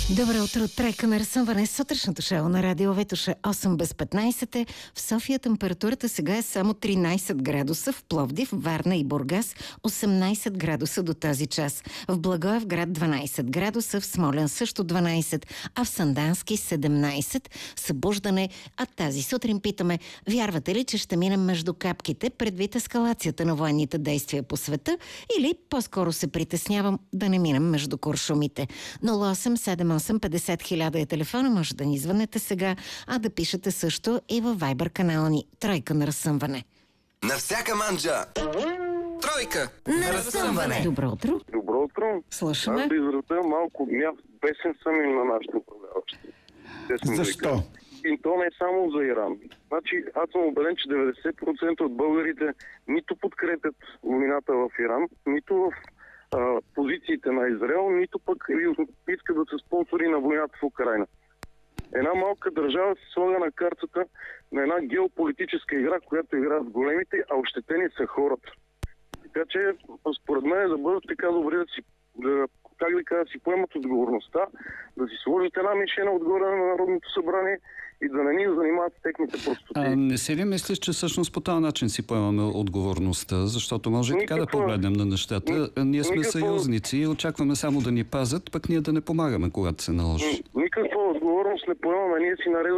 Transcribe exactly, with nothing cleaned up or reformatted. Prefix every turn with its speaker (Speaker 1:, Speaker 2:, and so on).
Speaker 1: Добро утро, тройка на разсъмване. Сутрешното шоу на радио Ветоша осем без петнайсет. В София температурата сега е само тринайсет градуса, в Пловдив, Варна и Бургас осемнайсет градуса до този час. В Благоевград дванайсет градуса, в Смолян също дванайсет, а в Сандански седемнайсет. Събуждане, а тази сутрин питаме, вярвате ли, че ще минем между капките предвид ескалацията на военните действия по света, или по-скоро се притеснявам да не минем между куршумите? нула осем седем осем петдесет хиляда е телефона, може да ни звънете сега, а да пишете също и във Viber канала ни Тройка на разсъмване.
Speaker 2: На всяка манджа! Тройка
Speaker 1: на разсъмване! Добро утро!
Speaker 3: Добро утро!
Speaker 1: Слушаме.
Speaker 3: Аз да изразя малко гняв, бесен съм и на нашите управляващи.
Speaker 4: Защо?
Speaker 3: И то не е само за Иран. Значи, аз съм убеден, че деветдесет процента от българите нито подкрепят войната в Иран, нито в а, позициите на Израел, нито пък искат да са спонсори на войната в Украйна. Една малка държава се слага на картата на една геополитическа игра, която играят с големите, а ощетени са хората. Така че, според мен, да бъдат така добри да си, да, как да кажа, да си поемат отговорността, да си сложат една мишена отгоре на Народното събрание и да не ни занимават с техните простоти.
Speaker 4: А не си ли мислиш, че всъщност по този начин си поемаме отговорността, защото може и така да погледнем на нещата. Ни, ние сме никаква... съюзници и очакваме само да ни пазят, пък ние да не помагаме, когато се наложи.
Speaker 3: Никаква отговорност не поемаме, ние си наред